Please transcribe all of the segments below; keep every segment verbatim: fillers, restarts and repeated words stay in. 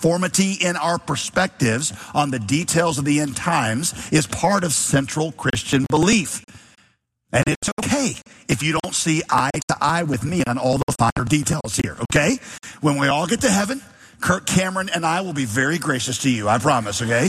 uniformity in our perspectives on the details of the end times is part of central Christian belief. And it's okay if you don't see eye to eye with me on all the finer details here, okay? When we all get to heaven, Kirk Cameron and I will be very gracious to you, I promise, okay?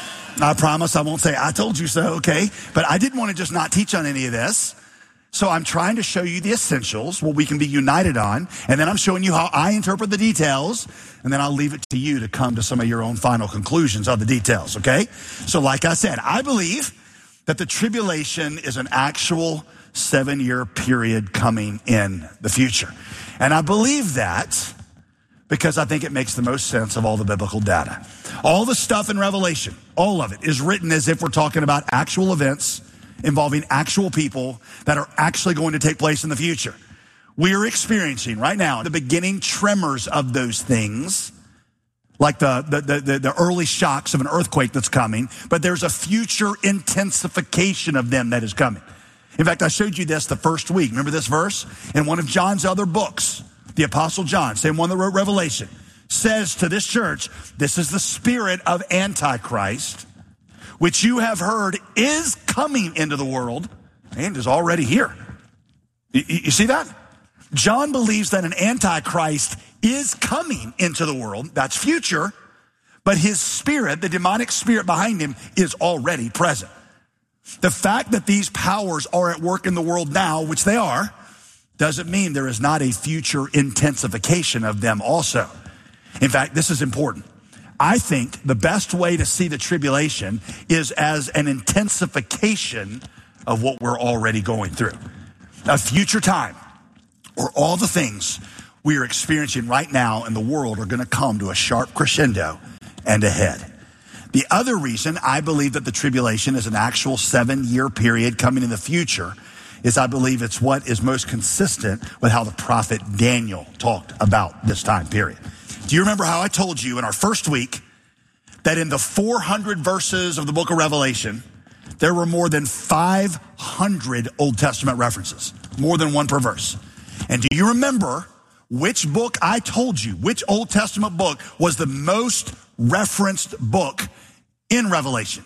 I promise I won't say, I told you so, okay? But I didn't want to just not teach on any of this. So I'm trying to show you the essentials, what we can be united on, and then I'm showing you how I interpret the details, and then I'll leave it to you to come to some of your own final conclusions on the details, okay? So like I said, I believe that the tribulation is an actual seven-year period coming in the future. And I believe that because I think it makes the most sense of all the biblical data. All the stuff in Revelation, all of it, is written as if we're talking about actual events involving actual people that are actually going to take place in the future. We are experiencing right now the beginning tremors of those things, like the, the, the, the early shocks of an earthquake that's coming, but there's a future intensification of them that is coming. In fact, I showed you this the first week. Remember this verse? In one of John's other books, the Apostle John, same one that wrote Revelation, says to this church, this is the spirit of Antichrist, which you have heard is coming into the world and is already here. You, you see that? John believes that an Antichrist is coming into the world. That's future. But his spirit, the demonic spirit behind him, is already present. The fact that these powers are at work in the world now, which they are, doesn't mean there is not a future intensification of them also. In fact, this is important. I think the best way to see the tribulation is as an intensification of what we're already going through. A future time where all the things we are experiencing right now in the world are going to come to a sharp crescendo and a head. The other reason I believe that the tribulation is an actual seven-year period coming in the future is I believe it's what is most consistent with how the prophet Daniel talked about this time period. Do you remember how I told you in our first week that in the four hundred verses of the book of Revelation, there were more than five hundred Old Testament references, more than one per verse? And do you remember which book I told you, which Old Testament book was the most referenced book in Revelation?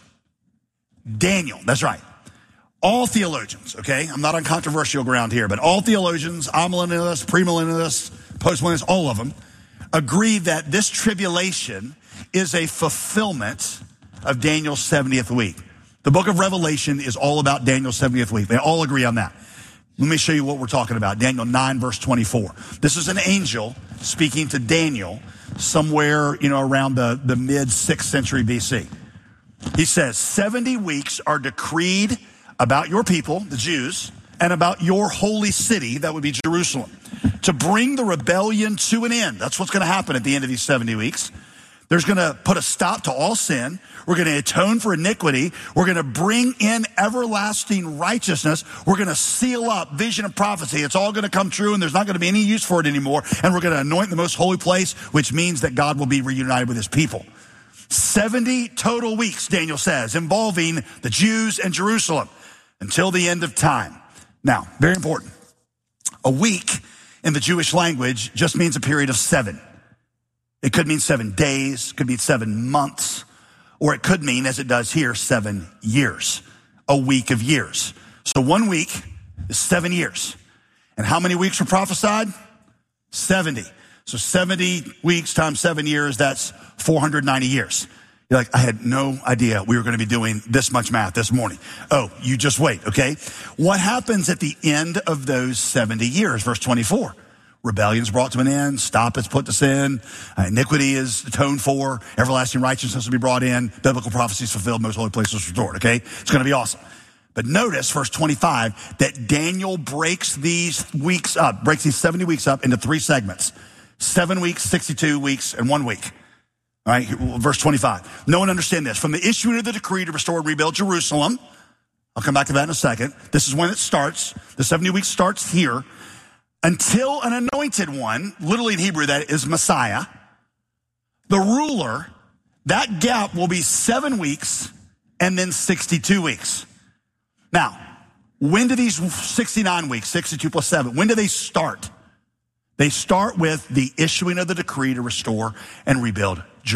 Daniel, that's right. All theologians, okay? I'm not on controversial ground here, but all theologians, amillennialists, premillennialists, postmillennialists, all of them, agree that this tribulation is a fulfillment of Daniel's seventieth week. The book of Revelation is all about Daniel's seventieth week. They all agree on that. Let me show you what we're talking about. Daniel nine, verse twenty-four. This is an angel speaking to Daniel somewhere, you know, around the, the mid-sixth century B C. He says, seventy weeks are decreed about your people, the Jews, and about your holy city, that would be Jerusalem, to bring the rebellion to an end. That's what's going to happen at the end of these seventy weeks. There's going to put a stop to all sin. We're going to atone for iniquity. We're going to bring in everlasting righteousness. We're going to seal up vision and prophecy. It's all going to come true, and there's not going to be any use for it anymore. And we're going to anoint the most holy place, which means that God will be reunited with his people. seventy total weeks, Daniel says, involving the Jews and Jerusalem until the end of time. Now, very important. A week in the Jewish language just means a period of seven. It could mean seven days, could mean seven months, or it could mean, as it does here, seven years, a week of years. So one week is seven years. And how many weeks were prophesied? seventy. So seventy weeks times seven years, that's four hundred ninety years. You're like, I had no idea we were going to be doing this much math this morning. Oh, you just wait, okay? What happens at the end of those seventy years? Verse twenty-four. Rebellion is brought to an end. Stop is put to sin. Uh, iniquity is atoned for. Everlasting righteousness will be brought in. Biblical prophecies fulfilled. Most holy places restored. Okay? It's going to be awesome. But notice, verse twenty-five, that Daniel breaks these weeks up, breaks these seventy weeks up into three segments. Seven weeks, sixty-two weeks, and one week. All right? Verse twenty-five. No one understand this. From the issuing of the decree to restore and rebuild Jerusalem, I'll come back to that in a second. This is when it starts. The seventy weeks starts here. Until an anointed one, literally in Hebrew that is Messiah, the ruler, that gap will be seven weeks and then sixty-two weeks. Now, when do these sixty-nine weeks, sixty-two plus seven, when do they start? They start with the issuing of the decree to restore and rebuild